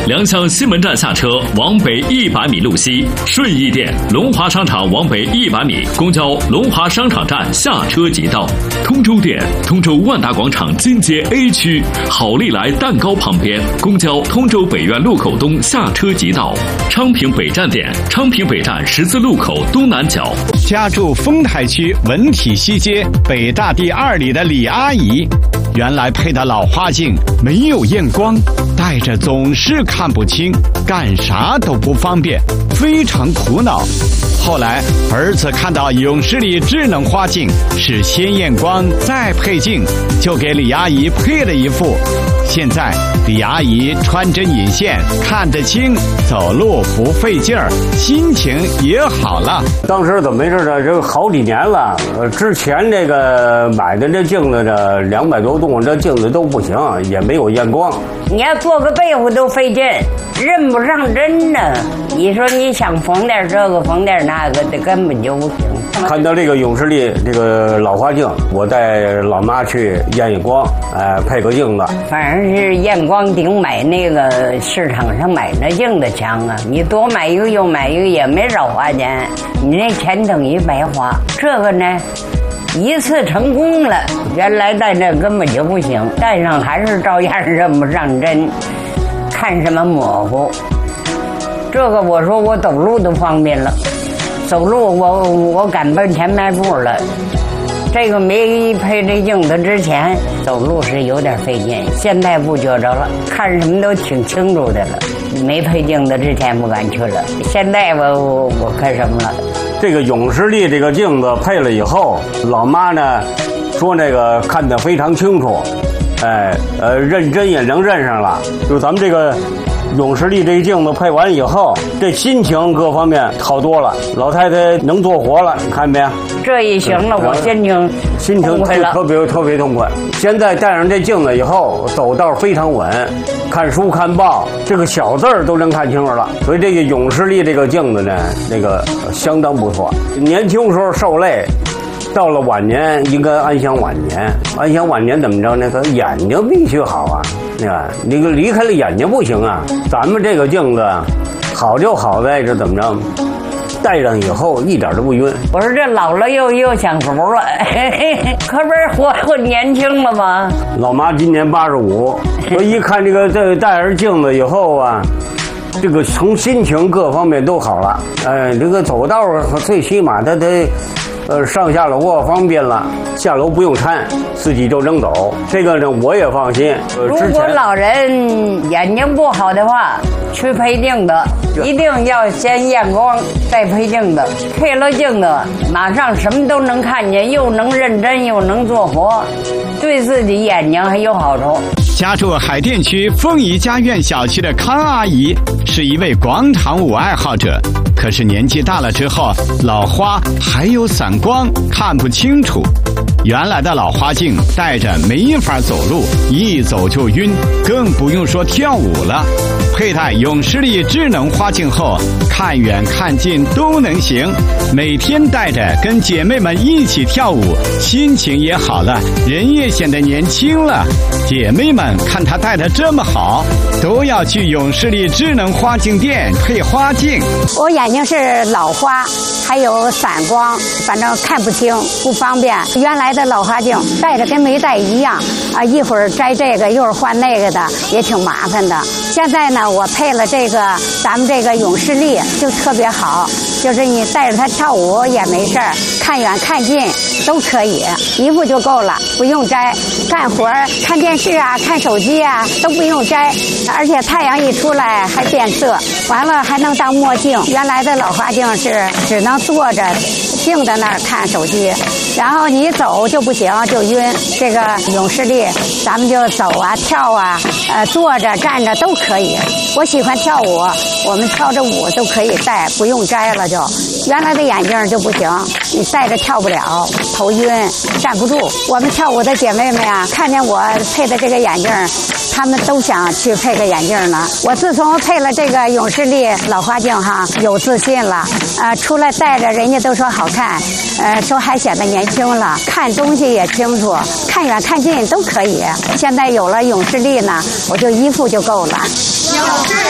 良乡西门站下车，往北100米路西，顺义店、龙华商场往北100米，公交龙华商场站下车即到。通州店，通州万达广场金街 A 区，好利来蛋糕旁边，公交通州北苑路口东下车即到。昌平北站店，昌平北站十字路口东南角。 家住丰台区文体西街北大第2里的李阿姨，原来配的老花镜没有验光，戴着总是看不清，干啥都不方便，非常苦恼。后来儿子看到永视力智能花镜是先验光再配镜，就给李阿姨配了一副。现在李阿姨穿针引线，看得清，走路不费劲儿，心情也好了。 当时怎么回事呢？这好几年了，之前这个买的这镜子这200多度，这镜子都不行，也没有验光。 你要做个被子都费劲，认不上针呢。你说你想缝点这个缝点那个，这根本就不行。 看到这个永视力这个老花镜，我带老妈去验验光，配个镜子。 反正是验光顶买那个市场上买那镜子强啊！你多买一个又买一个也没少花钱，你那钱等于白花。这个呢，一次成功了，原来戴这根本就不行，戴上还是照样认不上针，看什么模糊。这个我说我走路都方便了。走路我敢奔前迈步了，这个没配这镜子之前走路是有点费劲，现在不觉着了，看什么都挺清楚的了。没配镜子之前不敢去了，现在我看什么了？ 这个永视力这个镜子配了以后，老妈呢说那个看得非常清楚，认真也能认上了。就咱们这个永视力这个镜子配完以后，这心情各方面好多了，老太太能做活了，你看没？ 这一行了，我心情特别痛快。现在戴上这镜子以后，走道非常稳，看书看报，这个小字儿都能看清楚了。所以这个永视力这个镜子呢，那个相当不错。年轻时候受累，到了晚年应该安享晚年。安享晚年怎么着呢？他眼睛必须好啊。那个离开了眼睛不行啊！咱们这个镜子好就好在这怎么着，戴上以后一点都不晕。 我说这老了又享福了，可不是活年轻了吗？ 老妈今年85，我一看这个戴上镜子以后啊，这个从心情各方面都好了。这个走道最起码他得。上下楼方便了，下楼不用搀，自己就能走。这个呢，我也放心。 如果老人眼睛不好的话，去配镜子，一定要先验光，再配镜子。配了镜子，马上什么都能看见，又能认真，又能做活，对自己眼睛还有好处。 家住海淀区凤仪家苑小区的康阿姨是一位广场舞爱好者，可是年纪大了之后，老花还有散光，看不清楚。原来的老花镜戴着没法走路，一走就晕，更不用说跳舞了。佩戴永视力智能花镜后，看远看近都能行。每天戴着跟姐妹们一起跳舞，心情也好了，人也显得年轻了。姐妹们看她戴得这么好，都要去永视力智能花镜店配花镜。 我眼睛是老花，还有散光，反正看不清，不方便。原来的老花镜戴着跟没戴一样啊，一会儿摘这个，一会儿换那个的，也挺麻烦的。现在呢，我配了这个咱们这个永视力，就特别好，就是你带着它跳舞也没事儿，看远看近都可以，一副就够了，不用摘。干活看电视啊，看手机啊都不用摘，而且太阳一出来还变色，完了还能当墨镜。原来的老花镜是只能坐着静在那儿看手机，然后你走就不行，就晕。这个永视力咱们就走啊跳啊，坐着站着都可以。我喜欢跳舞，我们跳着舞都可以戴，不用摘了就。原来的眼镜就不行，你戴着跳不了，头晕站不住。我们跳舞的姐妹们呀，看见我配的这个眼镜，她们都想去配个眼镜呢。我自从配了这个永视力老花镜哈，有自信了，出来戴着人家都说好看，说还显得年轻了，看东西也清楚，看远看近都可以。现在有了永视力呢，我就一副就够了。 永视力。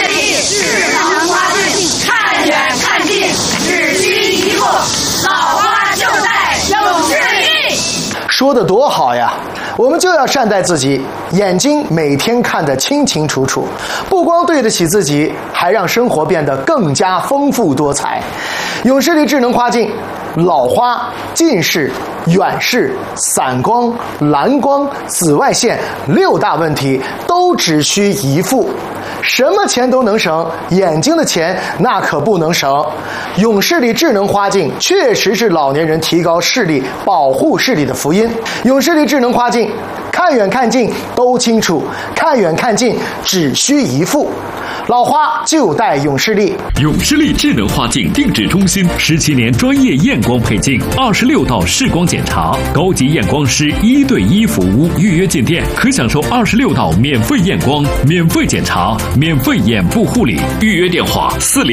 智能花镜，看远看近，只需一步，老花就在永视力。 说得多好呀！我们就要善待自己，眼睛每天看得清清楚楚，不光对得起自己，还让生活变得更加丰富多彩。永视力智能花镜，老花、近视、远视、散光、蓝光、紫外线6大问题都只需一副。什么钱都能省，眼睛的钱那可不能省。永视力智能花镜确实是老年人提高视力、保护视力的福音。永视力智能花镜，看远看近都清楚，看远看近只需一副。老花就戴永视力。 永视力智能花镜定制中心17年专业验光配镜，26道视光检查，高级验光师1对1服务，预约进店可享受26道免费验光、免费检查、免费眼部护理。预约电话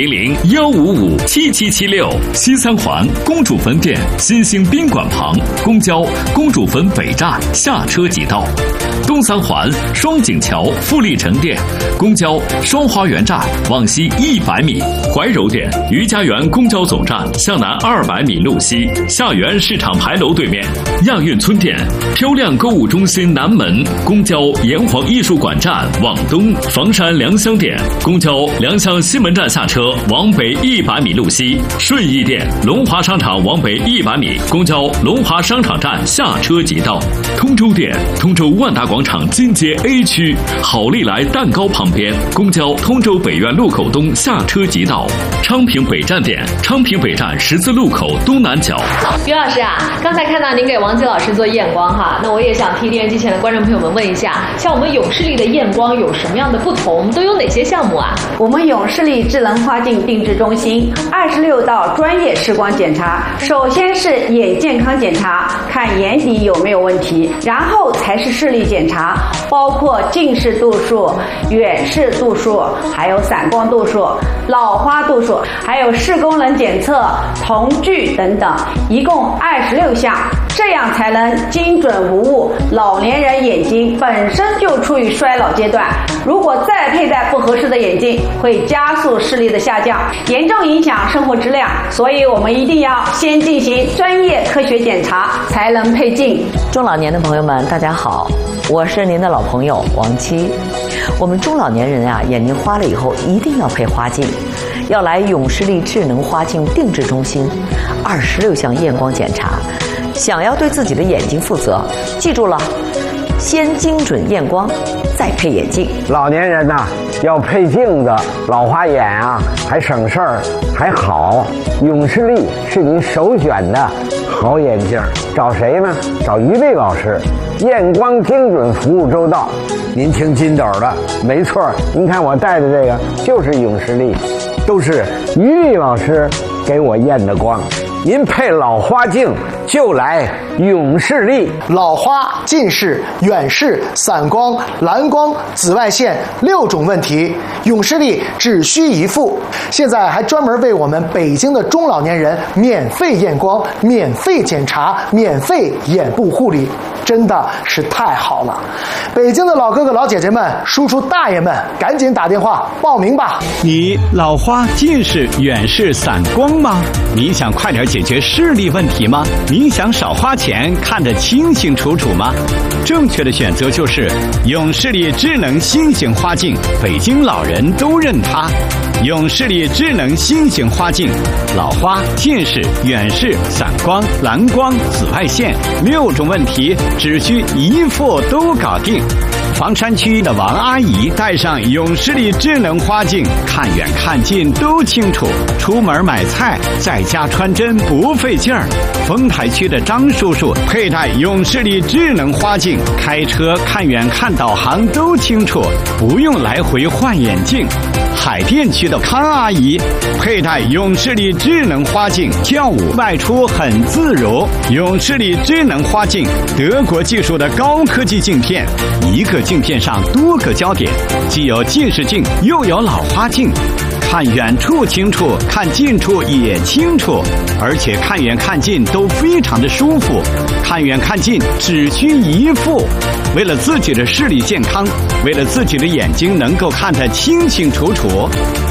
400-155-7776。西三环公主坟店新兴宾馆旁，公交公主坟北站下车即到。东三环双井桥富力城店，公交双花园站往西100米。怀柔店余家园公交总站向南200米路西，下园市场牌楼对面。亚运村店漂亮购物中心南门，公交炎黄艺术馆站往东。房山良乡店公交良乡西门站下车往北100米路西。顺义店龙华商场往北100米，公交龙华商场站下车即到。通州店通州万达广场金街 A 区好利来蛋糕旁边，公交通州北苑路口东下车即到。昌平北站店昌平北站十字路口东南角。 于老师啊，刚才看到您给王杰老师做验光哈，那我也想替电视机前的观众朋友们问一下，像我们永视力的验光有什么样的不同，都有哪些项目啊？ 我们永视力智能花镜定制中心26道专业视光检查，首先是眼健康检查，看眼底有没有问题，然后才是视力检查，包括近视度数、远视度数，还有散光度数、老花度数，还有视功能检测、瞳距等等，一共26项，这样才能精准无误。老年人眼睛本身就处于衰老阶段，如果再佩戴不合适的眼镜，会加速视力的下降，严重影响生活质量。所以我们一定要先进行专业科学检查，才能配镜。 中老年的朋友们，大家好，我是您的老朋友王七。我们中老年人啊，眼睛花了以后一定要配花镜，要来永视力智能花镜定制中心，26项验光检查。想要对自己的眼睛负责，记住了，先精准验光，再配眼镜。 老年人呐，要配镜子，老花眼啊，还省事儿，还好。永视力是您首选的好眼镜，找谁呢？找于丽老师，验光精准，服务周到。您听金斗的，没错，您看我戴的这个就是永视力，都是于丽老师给我验的光。您配老花镜就来永视力。 老花、近视、远视、散光、蓝光、紫外线6种问题，永视力只需一副。现在还专门为我们北京的中老年人免费验光、免费检查、免费眼部护理，真的是太好了。北京的老哥哥老姐姐们、叔叔大爷们，赶紧打电话报名吧。 你老花、近视、远视、散光吗？你想快点解决视力问题吗？你想少花钱看得清清楚楚吗？正确的选择就是永视力智能新型花镜，北京老人都认它。永视力智能新型花镜，老花、近视、远视、散光、蓝光、紫外线6种问题只需一副都搞定。房山区的王阿姨戴上永视力智能花镜，看远看近都清楚，出门买菜在家穿针不费劲儿。丰台区的张叔叔佩戴永视力智能花镜，开车看远看导航都清楚，不用来回换眼镜。海淀区的康阿姨佩戴永视力智能花镜，跳舞外出很自如。永视力智能花镜，德国技术的高科技镜片，一个镜片上多个焦点，既有近视镜又有老花镜，看远处清楚，看近处也清楚，而且看远看近都非常的舒服，看远看近只需一副。为了自己的视力健康，为了自己的眼睛能够看得清清楚楚，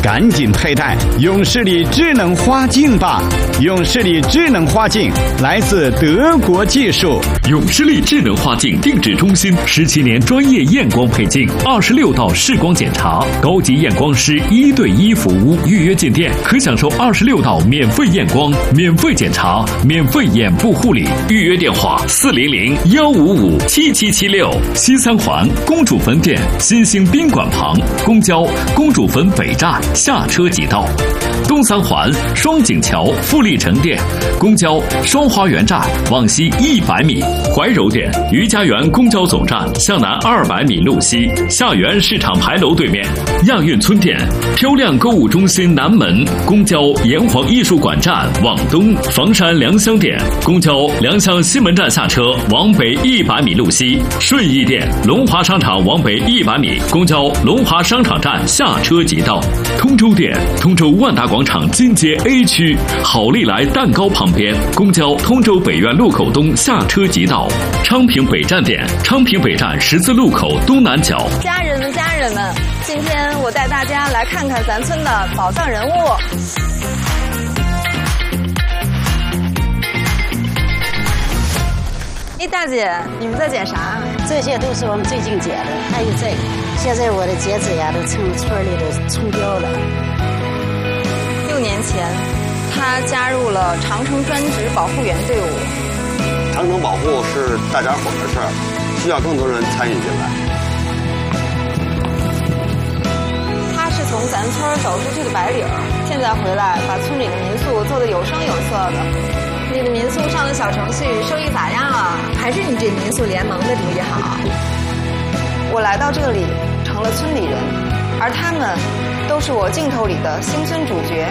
赶紧佩戴永视力智能花镜吧！永视力智能花镜来自德国技术， 永视力智能花镜定制中心17年专业验光配镜，26道视光检查，高级验光师1对1服务，预约进店可享受26道免费验光、免费检查、免费眼部护理。预约电话400-155-7776。西三环公主坟店新兴宾馆旁，公交公主坟北站下车即到。东三环双井桥富力城店，公交双花园站往西100米。怀柔店余家园公交总站向南200米路西，下园市场牌楼对面。亚运村店漂亮购物中心南门，公交炎黄艺术馆站往东。房山良乡店公交良乡西门站下车往北100米路西。顺义店龙华商场往北100米，公交龙华商场站下车即到。通州店通州万达广场金街 A 区好利来蛋糕旁边，公交通州北苑路口东下车即到。昌平北站店昌平北站十字路口东南角。 家人们，今天我带大家来看看咱村的宝藏人物。哎，大姐，你们在剪啥？ 这些都是我们最近剪的，还有这个。现在我的剪纸呀都成村里的葱标了。 6年前，他加入了长城专职保护员队伍。 长城保护是大家伙的事儿，需要更多人参与进来。 他是从咱村走出去的白领，现在回来把村里的民宿做得有声有色的。你的民宿上的小程序收益咋样啊？还是你这民宿联盟的主意好？我来到这里成了村里人，而他们都是我镜头里的新村主角。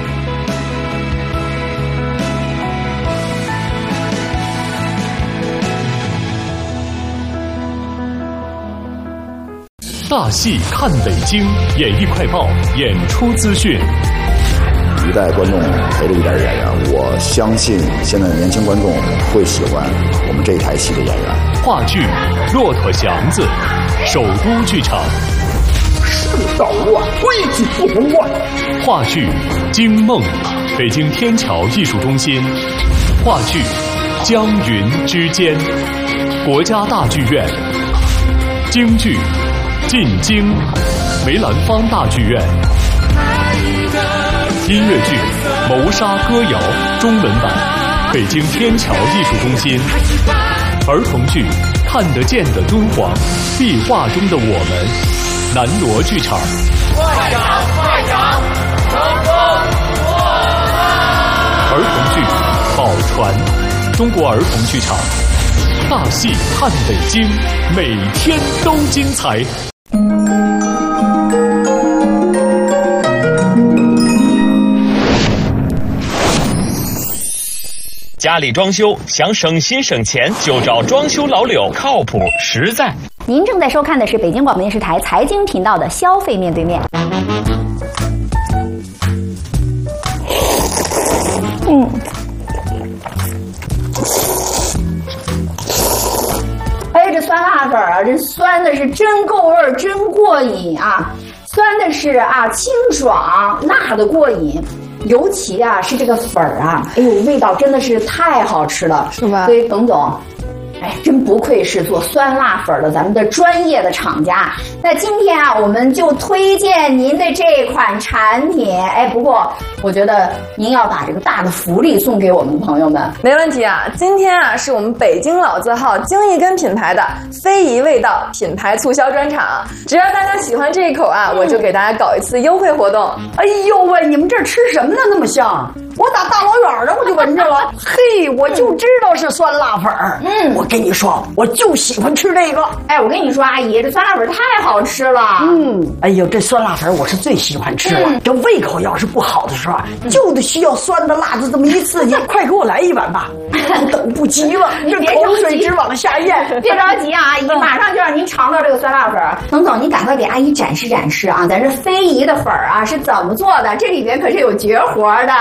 大戏看北京，演艺快报演出资讯。 一代观众陪着一代演员，我相信现在的年轻观众会喜欢我们这一台戏的演员。 话剧《骆驼祥子》，首都剧场。 世道乱，规矩不能乱。 话剧《惊梦》，北京天桥艺术中心。话剧《江云之间》，国家大剧院。京剧《进京》，梅兰芳大剧院。音乐剧《谋杀歌谣》中文版，北京天桥艺术中心。儿童剧《看得见的敦煌》，壁画中的我们，南锣剧场。 快掌，成功！ 儿童剧《宝船》，中国儿童剧场。大戏看北京，每天都精彩。 家里装修想省心省钱，就找装修老柳，靠谱实在。 您正在收看的是北京广播电视台财经频道的《消费面对面》。 哎，这酸辣粉啊，这酸的是真够味儿，真过瘾啊！酸的是啊清爽，辣的过瘾。尤其啊是这个粉儿啊，哎呦，味道真的是太好吃了，是吧？所以董总，哎，真不愧是做酸辣粉的咱们的专业的厂家。那今天啊，我们就推荐您的这款产品。哎，不过我觉得您要把这个大的福利送给我们的朋友们。 没问题啊，今天啊是我们北京老字号京一根品牌的非遗味道品牌促销专场，只要大家喜欢这一口啊，我就给大家搞一次优惠活动。 哎呦喂，你们这吃什么呢？那么香！我打大老远的我就闻着了，嘿，我就知道是酸辣粉儿。我跟你说，我就喜欢吃这个。 哎，我跟你说，阿姨，这酸辣粉太好吃了。 哎呦，这酸辣粉我是最喜欢吃了。这胃口要是不好的时候，就得需要酸的辣的这么一刺激，快给我来一碗吧，等不及了，这口水直往下咽。 别着急啊，阿姨，马上就让您尝到这个酸辣粉。董总，您赶快给阿姨展示展示啊，咱这非遗的粉啊是怎么做的？这里边可是有绝活的。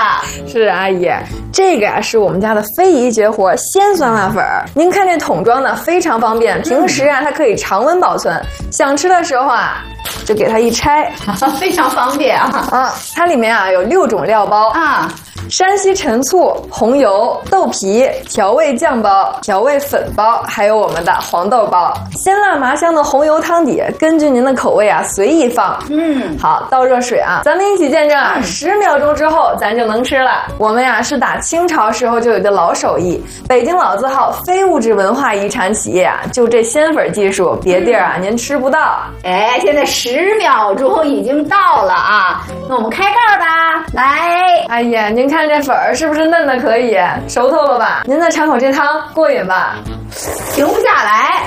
是阿姨，这个呀是我们家的非遗绝活鲜酸辣粉儿。您看这桶装的非常方便，平时啊它可以常温保存，想吃的时候啊就给它一拆， 非常方便啊。 它里面啊有6种料包啊。山西陈醋、红油、豆皮、调味酱包、调味粉包，还有我们的黄豆包。鲜辣麻香的红油汤底，根据您的口味啊随意放。好，倒热水啊，咱们一起见证啊，10秒钟之后咱就能吃了。我们呀是打清朝时候就有的老手艺，北京老字号非物质文化遗产企业啊，就这鲜粉技术，别地儿啊您吃不到。 哎，现在10秒钟已经到了啊，那我们开盖吧，来。 哎呀，您看这粉儿是不是嫩的可以，熟透了吧？您再尝口这汤，过瘾吧？ 停不下来。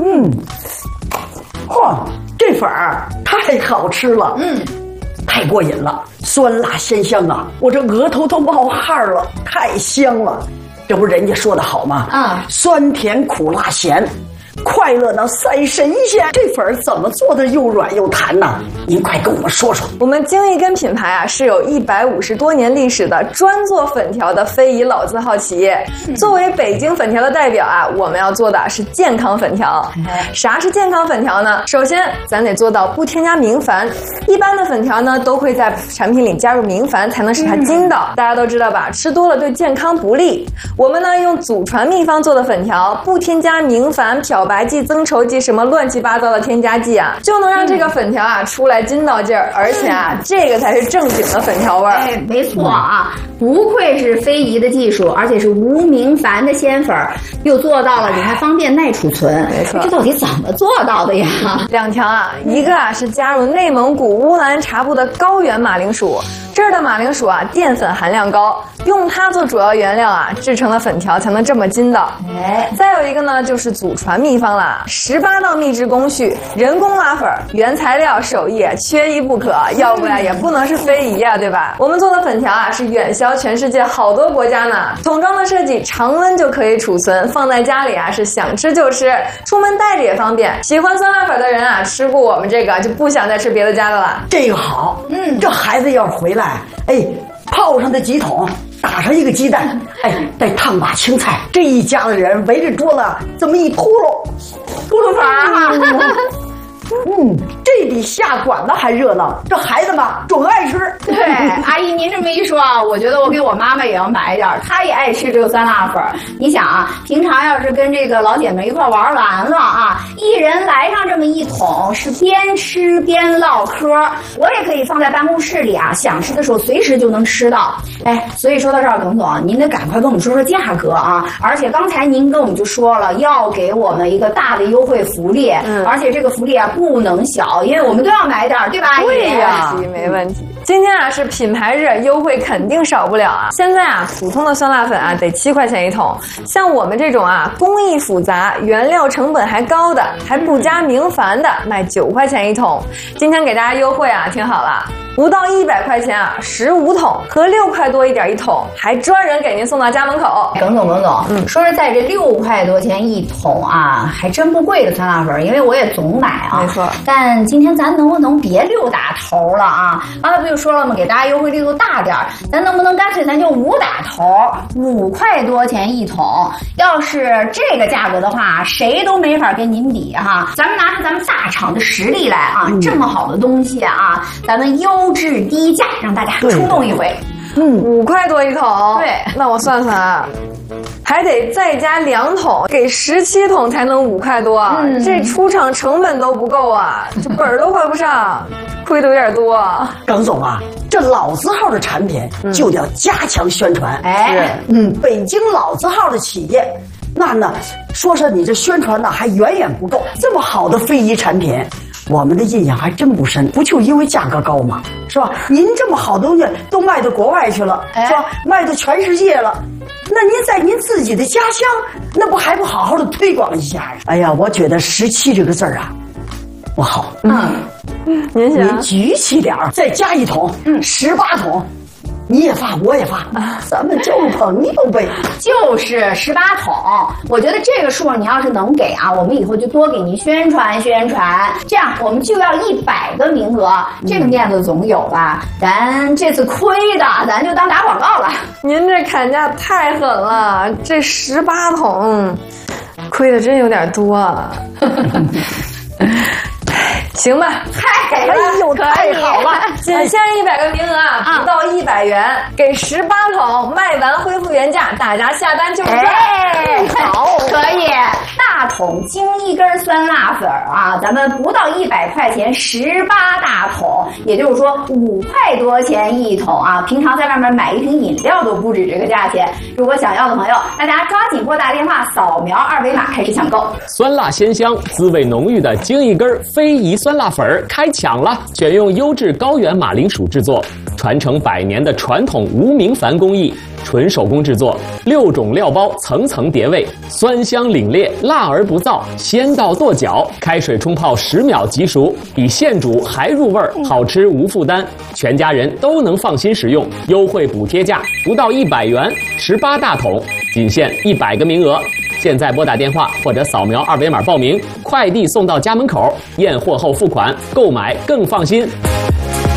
嚯，这粉儿太好吃了，太过瘾了，酸辣鲜香啊！我这额头都冒汗了，太香了。这不人家说的好吗？酸甜苦辣咸。快乐呢赛神仙，这粉儿怎么做的又软又弹呢？您快跟我们说说。 我们京一根品牌啊是有150多年历史的专做粉条的非遗老字号企业。作为北京粉条的代表啊，我们要做的是健康粉条。啥是健康粉条呢？首先咱得做到不添加明矾。一般的粉条呢都会在产品里加入明矾，才能使它筋道。大家都知道吧，吃多了对健康不利。我们呢用祖传秘方做的粉条，不添加明矾、漂白剂、增稠剂什么乱七八糟的添加剂啊，就能让这个粉条啊出来筋道劲儿，而且啊这个才是正经的粉条味儿。 哎，没错啊，不愧是非遗的技术，而且是无明矾的鲜粉，又做到了你还方便耐储存。没错，这到底怎么做到的呀 ？2条啊，一个啊是加入内蒙古乌兰察布的高原马铃薯。这儿的马铃薯啊，淀粉含量高，用它做主要原料啊，制成的粉条才能这么筋道。再有一个呢，就是祖传秘方啦，18道秘制工序，人工拉粉，原材料手艺缺一不可，要不然也不能是非遗啊，对吧？我们做的粉条啊，是远销全世界好多国家呢。桶装的设计，常温就可以储存，放在家里啊是想吃就吃，出门带着也方便。喜欢酸辣粉的人啊，吃过我们这个就不想再吃别的家的了。 这个好，这孩子要是回来。哎，泡上的几桶，打上一个鸡蛋，哎，再烫把青菜，这一家子人围着桌子这么一秃噜法哈。这比下馆子还热闹，这孩子们准爱吃。 对，阿姨您这么一说啊，我觉得我给我妈妈也要买一点，她也爱吃这个酸辣粉。你想啊，平常要是跟这个老姐妹一块玩完了啊，一人来上这么一桶，是边吃边唠嗑。我也可以放在办公室里啊，想吃的时候随时就能吃到。哎，所以说到这儿，耿总，您得赶快跟我们说说价格啊！而且刚才您跟我们就说了，要给我们一个大的优惠福利，而且这个福利啊不能小，因为我们都要买点，对吧？ 对呀，没问题。今天啊是品牌日，优惠肯定少不了啊！现在啊，普通的酸辣粉啊得7块钱一桶，像我们这种啊工艺复杂、原料成本还高的，还不加明矾的，卖9块钱一桶。今天给大家优惠啊，听好了。不到100块钱啊，15桶和6块多一点一桶，还专人给您送到家门口。 耿总，说实在，这6块多钱一桶啊，还真不贵的酸辣粉，因为我也总买啊。 没错。 但今天咱能不能别6打头了啊？刚才不就说了吗？给大家优惠力度大点，咱能不能干脆咱就5打头，5块多钱一桶？要是这个价格的话，谁都没法跟您比哈。咱们拿着咱们大厂的实力来啊，这么好的东西啊，咱们优质低价，让大家冲动一回。 5块多一桶， 对， 那我算算啊，还得再加2桶，给17桶才能5块多，这出厂成本都不够啊，这本儿都还不上，亏的有点多。 耿总啊，这老字号的产品就得加强宣传。北京老字号的企业，那呢，说是你这宣传呢还远远不够，这么好的非遗产品。我们的印象还真不深，不就因为价格高吗？是吧？您这么好东西都卖到国外去了，是吧？卖到全世界了，那您在您自己的家乡，那不还不好好的推广一下呀？哎呀，我觉得17这个字儿啊，不好。 您想， 您举起点儿，再加1桶，18桶。 你也发，我也发，咱们交个朋友呗。 就是18桶，我觉得这个数你要是能给啊，我们以后就多给您宣传宣传，这样我们就要100个名额，这个面子总有吧？咱这次亏的，咱就当打广告了。 您这砍价太狠了，这18桶，亏的真有点多啊。行吧， 哎呦，太好了！ 仅限100个名额啊，不到100元，给18桶，卖完恢复原价，大家下单就是赚。 好，可以。大桶精1根酸辣粉啊，咱们不到100块钱，18大桶，也就是说5块多钱1桶啊。平常在外面买一瓶饮料都不止这个价钱。如果想要的朋友，大家抓紧拨打电话，扫描2维码开始抢购。 酸辣鲜香、滋味浓郁的精1根非遗酸辣粉开抢了！选用优质高原马铃薯制作，传承100年的传统无名矾工艺，纯手工制作，6种料包层层叠味，酸香凛冽，辣而不燥，鲜到跺脚。开水冲泡10秒即熟，比现煮还入味儿，好吃无负担，全家人都能放心食用。优惠补贴价不到100元，18大桶，仅限100个名额。现在拨打电话或者扫描2维码报名，快递送到家门口，验货后付款，购买更放心。